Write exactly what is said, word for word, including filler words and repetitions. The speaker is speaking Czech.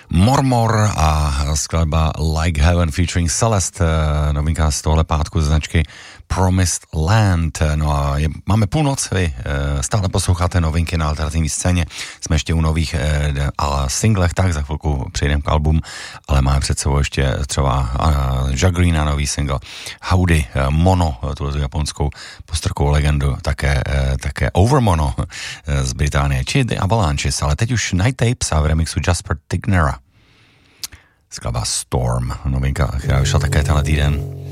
Mormor a skladba Like Heaven featuring Celeste, novinka z tohle pátku ze značky Promised Land. No a je, máme půlnoc, vy stále posloucháte novinky na alternativní scéně, jsme ještě u nových eh, a singlech, tak za chvilku přejdeme k album, ale máme před sebou ještě třeba uh, Jaggerina nový single, Howdy, uh, Mono, tu japonskou postrkovou legendu, také, uh, také Overmono uh, z Británie, či The Avalanches, ale teď už Night Tapes a v remixu Jasper Tignera. Skladba Storm, novinka, která vyšla také tenhle týden.